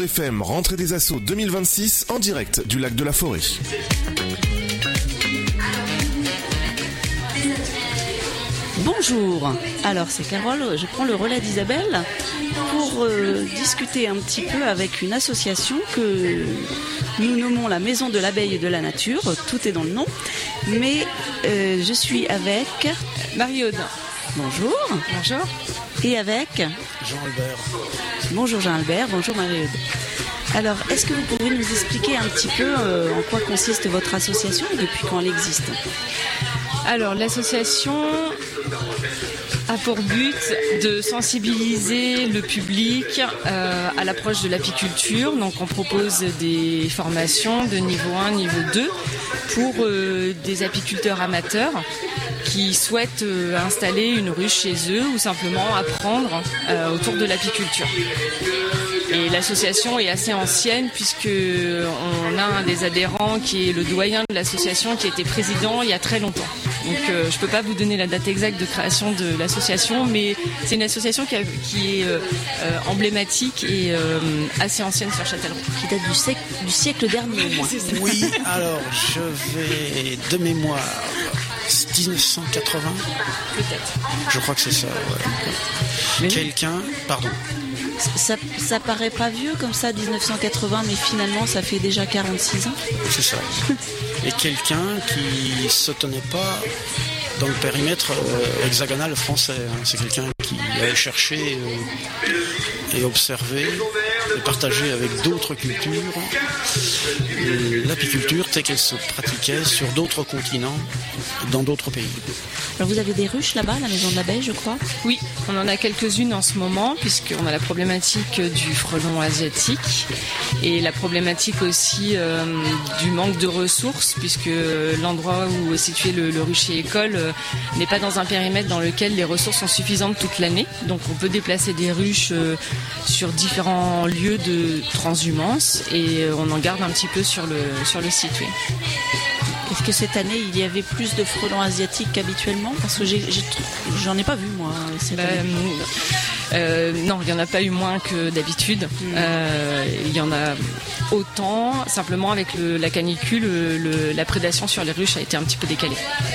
FM, rentrée des assauts 2026 en direct du lac de la Forêt. Bonjour, alors c'est Carole, je prends le relais d'Isabelle pour discuter un petit peu avec une association que nous nommons la Maison de l'abeille et de la nature, tout est dans le nom, mais je suis avec Marie-Aude. Bonjour. Bonjour. Et avec Jean-Albert. Bonjour Jean-Albert, bonjour Marie-Aude. Alors, est-ce que vous pouvez nous expliquer un petit peu en quoi consiste votre association et depuis quand elle existe ? Alors, l'association a pour but de sensibiliser le public à l'approche de l'apiculture. Donc, on propose des formations de niveau 1, niveau 2 pour des apiculteurs amateurs qui souhaitent installer une ruche chez eux ou simplement apprendre autour de l'apiculture. Et l'association est assez ancienne puisque on a un des adhérents qui est le doyen de l'association qui était président il y a très longtemps. Donc je ne peux pas vous donner la date exacte de création de l'association, mais c'est une association qui est emblématique et assez ancienne sur Châtellerault. Qui date du siècle dernier au moins. Oui, alors je vais de mémoire 1980. Peut-être. Je crois que c'est ça. Ouais. Mais Quelqu'un, pardon. Ça paraît pas vieux comme ça, 1980, mais finalement ça fait déjà 46 ans. C'est ça. Et quelqu'un qui se tenait pas dans le périmètre hexagonal français. C'est quelqu'un qui allait chercher et observer et partager avec d'autres cultures l'apiculture telle qu'elle se pratiquait sur d'autres continents, dans d'autres pays. Alors vous avez des ruches là-bas, à la Maison de l'abeille, je crois ? Oui, on en a quelques-unes en ce moment puisqu'on a la problématique du frelon asiatique et la problématique aussi du manque de ressources puisque l'endroit où est situé le rucher école n'est pas dans un périmètre dans lequel les ressources sont suffisantes toute l'année. Donc on peut déplacer des ruches sur différents lieux de transhumance et on en garde un petit peu sur le site. Oui. Est-ce que cette année il y avait plus de frelons asiatiques qu'habituellement ? Parce que j'en ai pas vu moi cette année. Non, il n'y en a pas eu moins que d'habitude. Il y en a autant. Simplement avec la canicule, la prédation sur les ruches a été un petit peu décalée.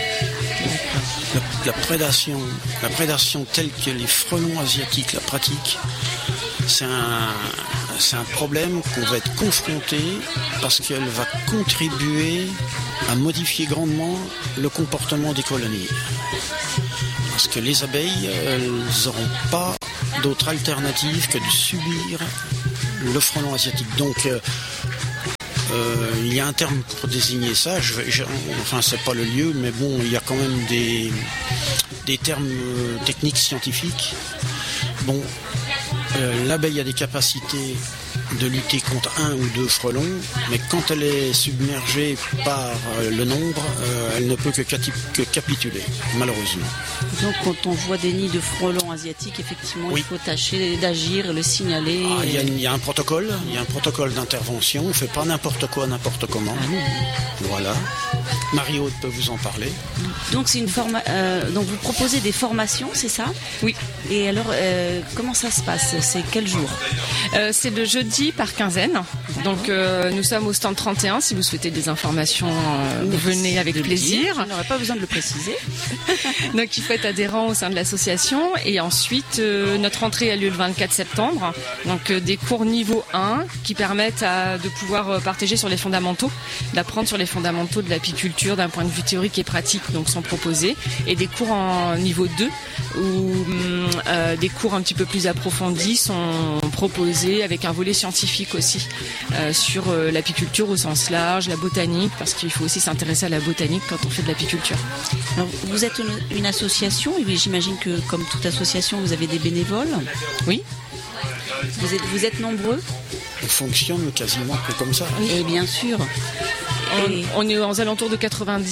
La prédation telle que les frelons asiatiques la pratiquent, c'est un problème qu'on va être confronté parce qu'elle va contribuer à modifier grandement le comportement des colonies. Parce que les abeilles, elles n'auront pas d'autre alternative que de subir le frelon asiatique. Donc, il y a un terme pour désigner ça. Enfin, c'est pas le lieu, mais bon, il y a quand même des termes techniques scientifiques. Bon, l'abeille a des capacités de lutter contre un ou deux frelons, mais quand elle est submergée par le nombre, elle ne peut que capituler, malheureusement. Donc quand on voit des nids de frelons asiatiques, effectivement, oui. Il faut tâcher d'agir, le signaler. Il y a un protocole, d'intervention, on ne fait pas n'importe quoi, n'importe comment. Voilà. Marie-Aude peut vous en parler. Donc donc vous proposez des formations, c'est ça ? Oui. Et alors, comment ça se passe ? C'est quel jour ? C'est le jeudi par quinzaine. Donc nous sommes au stand 31. Si vous souhaitez des informations, venez avec plaisir. On n'aurait pas besoin de le préciser. Donc il faut être adhérent au sein de l'association. Et ensuite, notre entrée a lieu le 24 septembre. Donc des cours niveau 1 qui permettent de pouvoir partager sur les fondamentaux, d'apprendre sur les fondamentaux de l'apiculture d'un point de vue théorique et pratique, donc sont proposés. Et des cours en niveau 2 où des cours un petit peu plus approfondis sont proposés avec un volet scientifique aussi sur l'apiculture au sens large, la botanique, parce qu'il faut aussi s'intéresser à la botanique quand on fait de l'apiculture. Alors, vous êtes une association, et j'imagine que comme toute association, vous avez des bénévoles. Oui. Vous êtes nombreux ? On fonctionne quasiment que comme ça. Et bien sûr. On est aux alentours de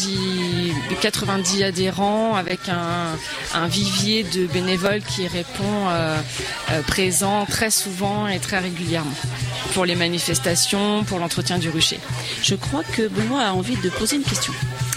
90 adhérents avec un vivier de bénévoles qui répond présent très souvent et très régulièrement pour les manifestations, pour l'entretien du rucher. Je crois que Benoît a envie de poser une question.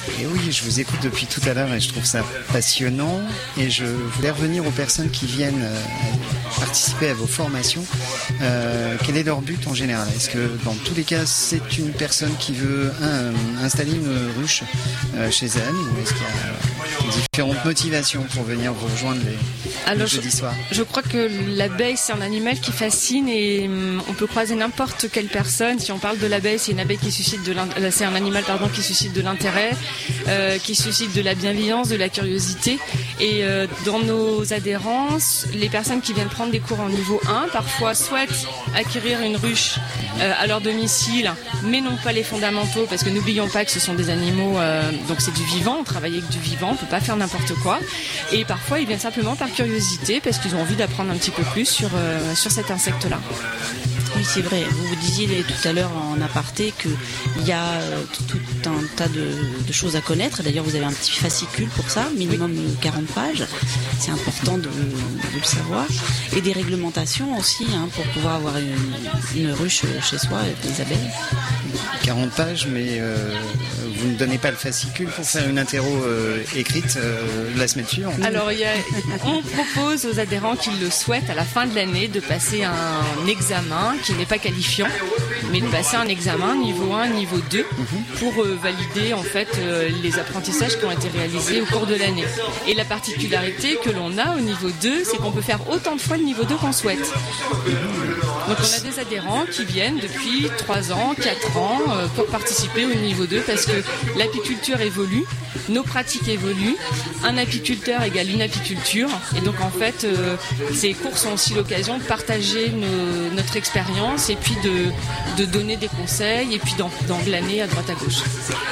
Et oui, je vous écoute depuis tout à l'heure et je trouve ça passionnant. Et je voulais revenir aux personnes qui viennent participer à vos formations. Quel est leur but en général? Est-ce que dans tous les cas, c'est une personne qui veut installer une ruche chez elle, ou est-ce qu'il y a différentes motivations pour venir vous rejoindre le jeudi soir? Je crois que l'abeille, c'est un animal qui fascine et on peut croiser n'importe quelle personne. Si on parle de l'abeille, c'est une abeille qui suscite c'est un animal qui suscite de l'intérêt, qui suscite de la bienveillance, de la curiosité. Et dans nos adhérents, les personnes qui viennent prendre des cours en niveau 1 parfois souhaitent acquérir une ruche à leur domicile, mais n'ont pas les fondamentaux, parce que n'oublions pas que ce sont des animaux, donc c'est du vivant, on travaille avec du vivant, on peut pas faire n'importe quoi. Et parfois ils viennent simplement par curiosité, parce qu'ils ont envie d'apprendre un petit peu plus sur cet insecte-là. Oui, c'est vrai. Vous disiez tout à l'heure en aparté qu'il y a tout un tas de choses à connaître. D'ailleurs, vous avez un petit fascicule pour ça, minimum 40 pages. C'est important de le savoir. Et des réglementations aussi, pour pouvoir avoir une ruche chez soi avec des abeilles. 40 pages, mais vous ne donnez pas le fascicule pour faire une interro écrite la semaine suivante? Alors, on propose aux adhérents qui le souhaitent à la fin de l'année de passer un examen qui n'est pas qualifiant, mais de passer un examen niveau 1, niveau 2 pour valider en fait les apprentissages qui ont été réalisés au cours de l'année. Et la particularité que l'on a au niveau 2, c'est qu'on peut faire autant de fois le niveau 2 qu'on souhaite. Donc on a des adhérents qui viennent depuis 3 ans, 4 ans pour participer au niveau 2 parce que l'apiculture évolue, nos pratiques évoluent, un apiculteur égale une apiculture et donc en fait ces cours sont aussi l'occasion de partager notre expérience et puis de donner des conseils et puis d'en glaner à droite à gauche.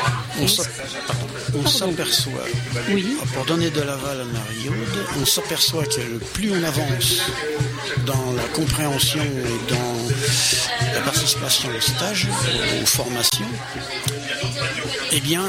On s'aperçoit, pour donner de l'aval à Marie-Aude, on s'aperçoit que plus on avance dans la compréhension et dans la participation au stage, aux formations, eh bien,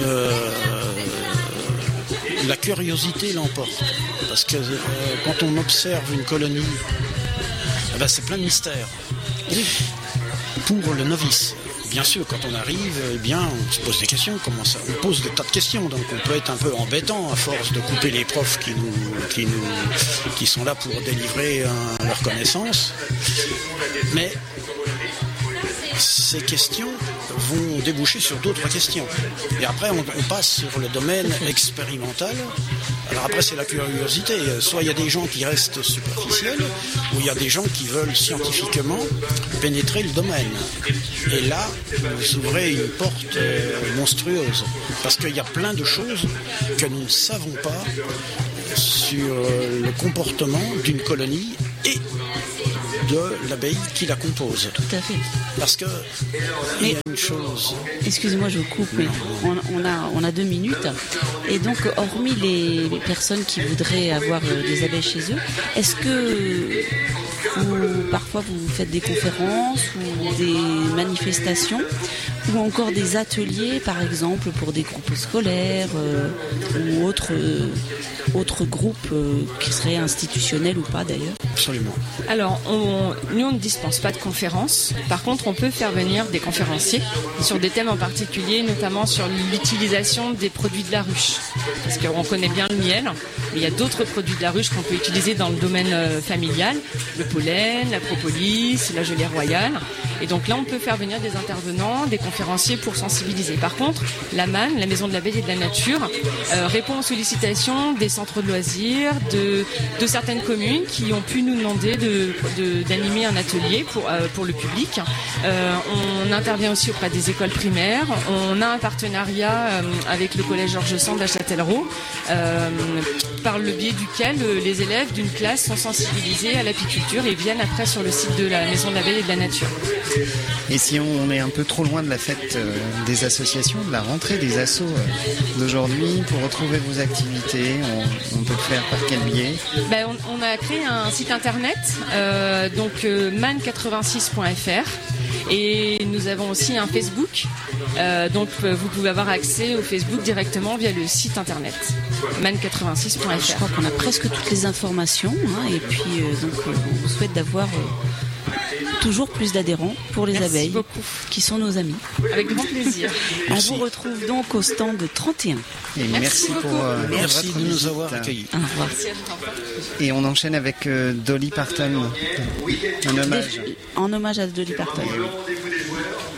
la curiosité l'emporte. Parce que quand on observe une colonie, c'est plein de mystères. Pour le novice. Bien sûr, quand on arrive, on se pose des questions. On pose des tas de questions, donc on peut être un peu embêtant à force de couper les profs qui sont là pour délivrer leur connaissance. Mais ces questions vont déboucher sur d'autres questions. Et après, on passe sur le domaine expérimental. Alors après, c'est la curiosité. Soit il y a des gens qui restent superficiels, ou il y a des gens qui veulent scientifiquement pénétrer le domaine. Et là, vous ouvrez une porte monstrueuse. Parce qu'il y a plein de choses que nous ne savons pas sur le comportement d'une colonie et de l'abeille qui la compose. Tout à fait. Parce que il y a une chose. Excusez-moi, je vous coupe, mais on a 2 minutes. Et donc, hormis les personnes qui voudraient avoir des abeilles chez eux, est-ce que parfois vous faites des conférences ou des manifestations ou encore des ateliers, par exemple, pour des groupes scolaires ou autres groupes qui seraient institutionnels ou pas d'ailleurs? Absolument. Alors, nous, on ne dispense pas de conférences. Par contre, on peut faire venir des conférenciers sur des thèmes en particulier, notamment sur l'utilisation des produits de la ruche. Parce qu'on connaît bien le miel, mais il y a d'autres produits de la ruche qu'on peut utiliser dans le domaine familial. Le pollen, la propolis, la gelée royale. Et donc là, on peut faire venir des intervenants, des conférenciers pour sensibiliser. Par contre, la MAN, la Maison de l'abeille et de la nature, répond aux sollicitations des centres de loisirs, de certaines communes qui ont pu nous demander d'animer un atelier pour le public. On intervient aussi auprès des écoles primaires. On a un partenariat avec le collège Georges Sand à Châtellerault, par le biais duquel les élèves d'une classe sont sensibilisés à l'apiculture et viennent après sur le site de la Maison de l'abeille et de la nature. Et si on est un peu trop loin de la fête des associations, de la rentrée des assos d'aujourd'hui, pour retrouver vos activités, on peut le faire par quel biais? On a créé un site internet, man86.fr, et nous avons aussi un Facebook, donc vous pouvez avoir accès au Facebook directement via le site internet man86.fr. Je crois qu'on a presque toutes les informations, et puis donc on vous souhaite d'avoir toujours plus d'adhérents pour les Merci abeilles, beaucoup. qui sont nos amis. Avec grand plaisir. On vous retrouve donc au stand 31. Et merci pour Merci votre de nous visite. avoir accueillis. Au revoir. Et on enchaîne avec Dolly Parton, un hommage. En hommage à Dolly Parton.